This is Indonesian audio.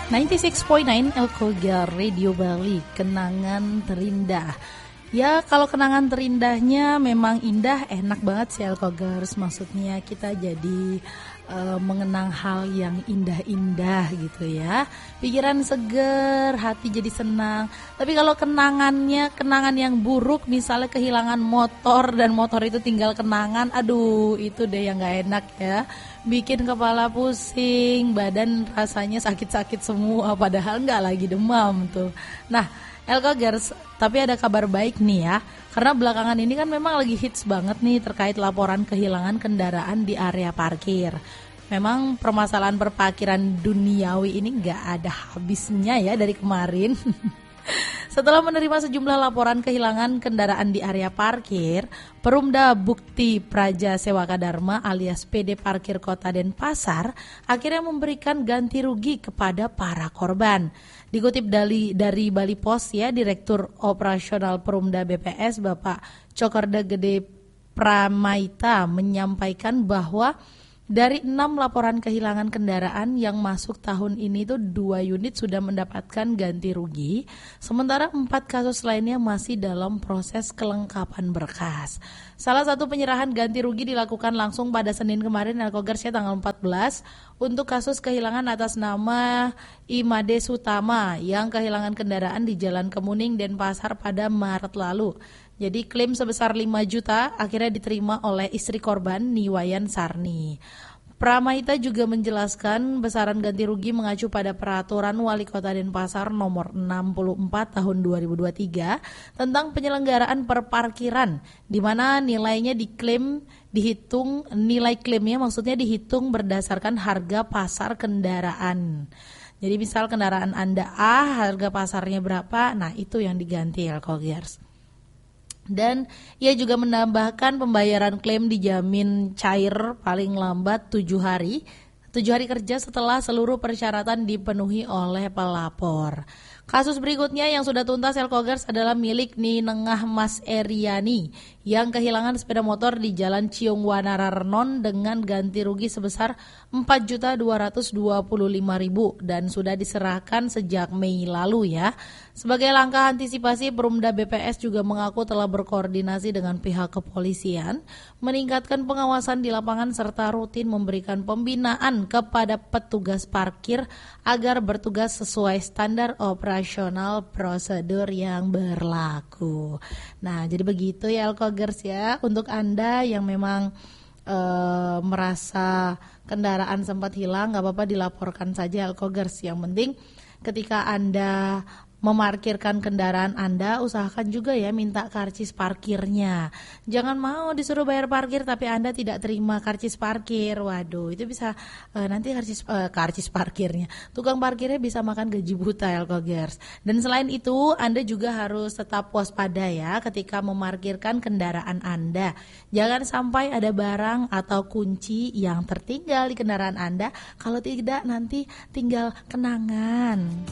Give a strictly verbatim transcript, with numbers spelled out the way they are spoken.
sembilan puluh enam koma sembilan Elkoga Radio Bali, kenangan terindah. Ya, kalau kenangan terindahnya memang indah, enak banget sih Elkogers. Maksudnya kita jadi uh, mengenang hal yang indah-indah gitu ya. Pikiran seger, hati jadi senang. Tapi kalau kenangannya, kenangan yang buruk, misalnya kehilangan motor dan motor itu tinggal kenangan, aduh itu deh yang gak enak ya. Bikin kepala pusing, badan rasanya sakit-sakit semua, padahal gak lagi demam tuh. Nah, Elkogers, tapi ada kabar baik nih ya, karena belakangan ini kan memang lagi hits banget nih terkait laporan kehilangan kendaraan di area parkir. Memang permasalahan perparkiran duniawi ini gak ada habisnya ya dari kemarin. Setelah menerima sejumlah laporan kehilangan kendaraan di area parkir, Perumda Bukti Praja Sewaka Dharma alias P D Parkir Kota Denpasar akhirnya memberikan ganti rugi kepada para korban. Dikutip dari, dari Bali Pos ya, Direktur Operasional Perumda B P S Bapak Cokorda Gede Pramaita menyampaikan bahwa dari enam laporan kehilangan kendaraan yang masuk tahun ini tuh dua unit sudah mendapatkan ganti rugi, sementara empat kasus lainnya masih dalam proses kelengkapan berkas. Salah satu penyerahan ganti rugi dilakukan langsung pada Senin kemarin, Elkogers ya, tanggal empat belas, untuk kasus kehilangan atas nama Imade Sutama yang kehilangan kendaraan di Jalan Kemuning Denpasar pada Maret lalu. Jadi klaim sebesar lima juta akhirnya diterima oleh istri korban Niwayan Sarni. Pramaita juga menjelaskan besaran ganti rugi mengacu pada peraturan Wali Kota Denpasar nomor enam puluh empat tahun dua ribu dua puluh tiga tentang penyelenggaraan perparkiran, di mana nilainya diklaim dihitung nilai klaimnya maksudnya dihitung berdasarkan harga pasar kendaraan. Jadi misal kendaraan Anda A, harga pasarnya berapa, nah itu yang diganti Elkogers. Dan ia juga menambahkan pembayaran klaim dijamin cair paling lambat tujuh hari, tujuh hari kerja setelah seluruh persyaratan dipenuhi oleh pelapor. Kasus berikutnya yang sudah tuntas Elkogers adalah milik Ninengah Mas Eriani yang kehilangan sepeda motor di Jalan Ciung Wanararnon dengan ganti rugi sebesar empat juta dua ratus dua puluh lima ribu dan sudah diserahkan sejak Mei lalu ya. Sebagai langkah antisipasi, Perumda B P S juga mengaku telah berkoordinasi dengan pihak kepolisian, meningkatkan pengawasan di lapangan serta rutin memberikan pembinaan kepada petugas parkir agar bertugas sesuai standar operasional prosedur yang berlaku. Nah, jadi begitu ya Elkogers ya, untuk Anda yang memang e, merasa kendaraan sempat hilang, gak apa-apa dilaporkan saja Elkogers. Yang penting ketika Anda memarkirkan kendaraan Anda, usahakan juga ya minta karcis parkirnya. Jangan mau disuruh bayar parkir tapi Anda tidak terima karcis parkir. Waduh, itu bisa uh, nanti karcis uh, karcis parkirnya. Tukang parkirnya bisa makan gaji buta Elkogers. Dan selain itu, Anda juga harus tetap waspada ya ketika memarkirkan kendaraan Anda. Jangan sampai ada barang atau kunci yang tertinggal di kendaraan Anda. Kalau tidak nanti tinggal kenangan.